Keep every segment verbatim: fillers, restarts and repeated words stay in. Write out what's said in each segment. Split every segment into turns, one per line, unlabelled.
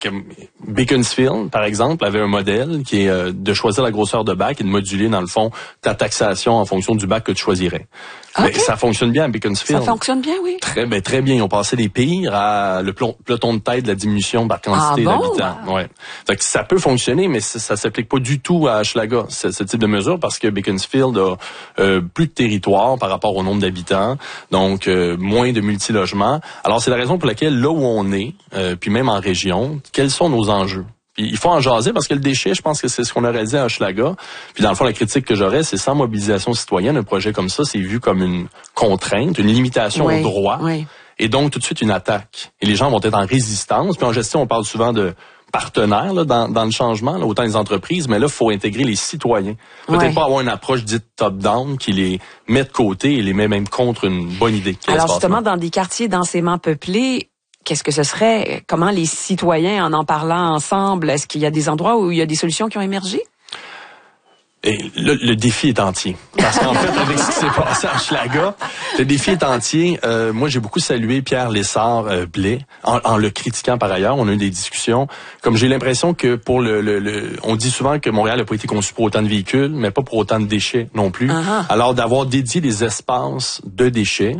Beaconsfield, par exemple, avait un modèle qui est euh, de choisir la grosseur de bac et de moduler, dans le fond, ta taxation en fonction du bac que tu choisirais. Okay. Mais ça fonctionne bien à Beaconsfield.
Ça fonctionne bien, oui.
Très, ben, très bien. Ils ont passé des pires à le peloton de tête de la diminution par quantité
ah bon?
d'habitants. Ouais. Fait que ça peut fonctionner, mais ça, ça s'applique pas du tout à Hochelaga, ce, ce type de mesure, parce que Beaconsfield a euh, plus de territoire par rapport au nombre d'habitants, donc euh, moins de multilogements. Alors, c'est la raison pour laquelle, là où on est, euh, puis même en région, quels sont nos enjeux? Puis il faut en jaser parce que le déchet, je pense que c'est ce qu'on aurait dit à Hochelaga. Puis dans le fond, la critique que j'aurais, c'est sans mobilisation citoyenne, un projet comme ça, c'est vu comme une contrainte, une limitation
oui,
au droit,
oui.
et donc tout de suite une attaque. Et les gens vont être en résistance. Puis en gestion, on parle souvent de partenaires là, dans, dans le changement, là, autant les entreprises, mais là, il faut intégrer les citoyens. Peut-être ouais. pas avoir une approche dite top-down qui les met de côté et les met même contre une bonne idée.
Alors justement, dans des quartiers densément peuplés, qu'est-ce que ce serait? Comment les citoyens, en en parlant ensemble, est-ce qu'il y a des endroits où il y a des solutions qui ont émergé?
Et le, le défi est entier. Parce qu'en fait, avec ce qui s'est passé à Hochelaga, le défi est entier. Euh, moi, j'ai beaucoup salué Pierre Lessard-Blais, en, en le critiquant par ailleurs. On a eu des discussions. Comme j'ai l'impression que pour le, le, le... On dit souvent que Montréal n'a pas été conçu pour autant de véhicules, mais pas pour autant de déchets non plus. Uh-huh. Alors, d'avoir dédié des espaces de déchets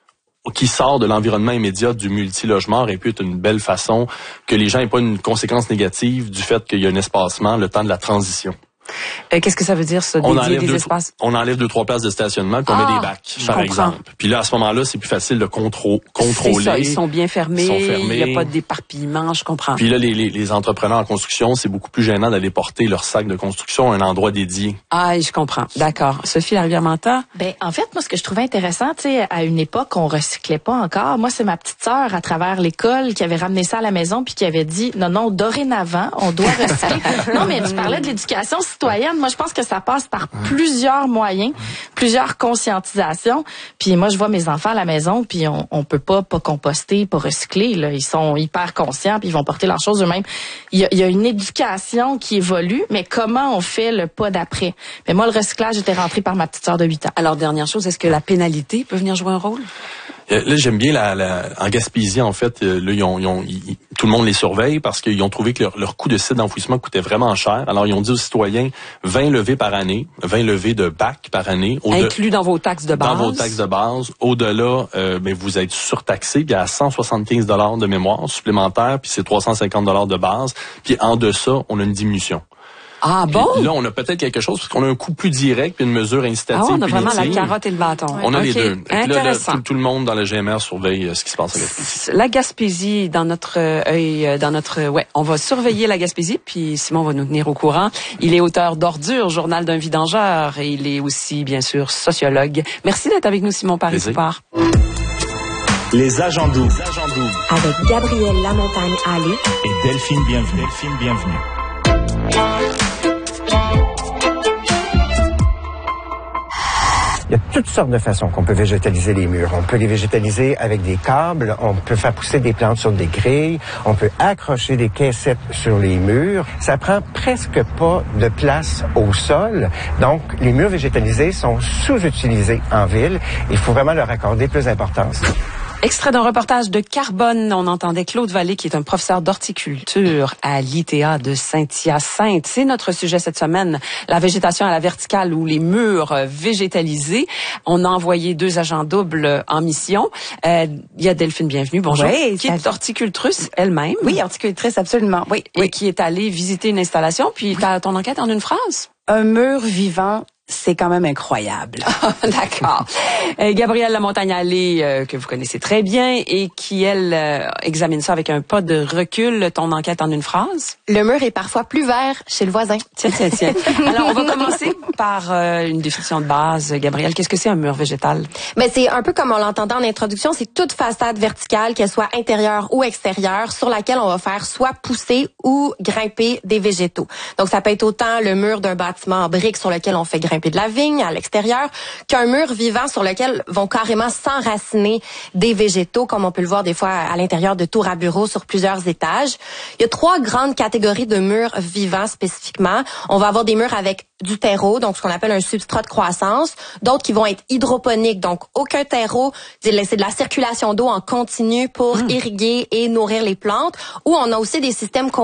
qui sort de l'environnement immédiat du multilogement aurait pu être une belle façon que les gens n'aient pas une conséquence négative du fait qu'il y a un espacement, le temps de la transition.
Euh, qu'est-ce que ça veut dire, ça, dédier des
deux,
espaces?
On enlève deux, trois places de stationnement, puis on
ah,
met des bacs, par
comprends.
exemple. Puis là, à ce moment-là, c'est plus facile de contro- contrôler.
C'est ça, ils sont bien fermés,
ils sont fermés.
Il n'y a pas d'éparpillement, je comprends.
Puis là, les, les, les entrepreneurs en construction, c'est beaucoup plus gênant d'aller porter leur sac de construction à un endroit dédié.
Ah, je comprends. D'accord. Sophie Larivière-Manta?
Ben, en fait, moi, ce que je trouvais intéressant, tu sais, à une époque, on recyclait pas encore. Moi, c'est ma petite sœur, à travers l'école, qui avait ramené ça à la maison, puis qui avait dit, non, non, dorénavant, on doit recycler. Non, mais tu parlais de l'éducation citoyenne. Moi, je pense que ça passe par plusieurs moyens, plusieurs conscientisations. Puis moi, je vois mes enfants à la maison, puis on, on peut pas pas composter, pas recycler. Là. Ils sont hyper conscients, puis ils vont porter leurs choses eux-mêmes. Il y a, il y a une éducation qui évolue, mais comment on fait le pas d'après? Mais moi, le recyclage était rentré par ma petite sœur de huit ans.
Alors, dernière chose, est-ce que la pénalité peut venir jouer un rôle?
Là, j'aime bien la, la en Gaspésie, en fait, là, ils ont, ils ont, ils, tout le monde les surveille parce qu'ils ont trouvé que leur, leur coût de site d'enfouissement coûtait vraiment cher. Alors, ils ont dit aux citoyens vingt levées par année, vingt levées de bac par année.
Inclus dans vos taxes de base.
Dans vos taxes de base. Au-delà, euh, mais vous êtes surtaxé, puis à cent soixante-quinze dollars de mémoire supplémentaire, puis c'est trois cent cinquante dollars de base. Puis en deçà, on a une diminution.
Ah bon?
Puis là, on a peut-être quelque chose parce qu'on a un coût plus direct puis une mesure incitative.
Ah, on a
punitive.
vraiment la carotte et le bâton.
On a
okay.
les deux. Puis
Intéressant.
Là, là, tout, tout le monde dans le G M R surveille euh, ce qui se passe à Gaspésie.
La Gaspésie, dans notre œil, dans notre, ouais, on va surveiller la Gaspésie, puis Simon va nous tenir au courant. Il est auteur d'Ordures, Journal d'un vidangeur, et il est aussi, bien sûr, sociologue. Merci d'être avec nous, Simon Paré-Poupard.
Les agents doubles.
Avec Gabrielle Lamontagne-Allé
et Delphine Bienvenue. Delphine Bienvenue.
Il y a toutes sortes de façons qu'on peut végétaliser les murs. On peut les végétaliser avec des câbles, on peut faire pousser des plantes sur des grilles, on peut accrocher des caissettes sur les murs. Ça prend presque pas de place au sol. Donc, les murs végétalisés sont sous-utilisés en ville. Il faut vraiment leur accorder plus d'importance.
Extrait d'un reportage de Carbone, on entendait Claude Vallée, qui est un professeur d'horticulture à l'I T A de Saint-Hyacinthe. C'est notre sujet cette semaine, la végétation à la verticale ou les murs végétalisés. On a envoyé deux agents doubles en mission. Euh, il y a Delphine Bienvenue, bonjour,
oui,
qui est horticultrice elle-même.
Oui, horticultrice, absolument. Oui,
et
oui.
qui est allée visiter une installation. Puis, t'as ton enquête en une phrase?
Un mur vivant. C'est quand même incroyable.
D'accord. Euh, Gabrielle Lamontagne-Allé, euh, que vous connaissez très bien et qui, elle, euh, examine ça avec un pas de recul. Ton enquête en une phrase?
Le mur est parfois plus vert chez le voisin.
Tiens, tiens, tiens. Alors, on va commencer par euh, une définition de base. Gabrielle, qu'est-ce que c'est un mur végétal?
Ben, c'est un peu comme on l'entendait en introduction. C'est toute façade verticale, qu'elle soit intérieure ou extérieure, sur laquelle on va faire soit pousser ou grimper des végétaux. Donc, ça peut être autant le mur d'un bâtiment en briques sur lequel on fait grimper
s'occuper de la vigne à l'extérieur, qu'un mur vivant sur lequel vont carrément s'enraciner des végétaux, comme on peut le voir des fois à l'intérieur de tours à bureaux sur plusieurs étages. Il y a trois grandes catégories de murs vivants spécifiquement. On va avoir des murs avec du terreau, donc ce qu'on appelle un substrat de croissance, d'autres qui vont être hydroponiques, donc aucun terreau, c'est de la circulation d'eau en continu pour mmh. irriguer et nourrir les plantes, ou on a aussi des systèmes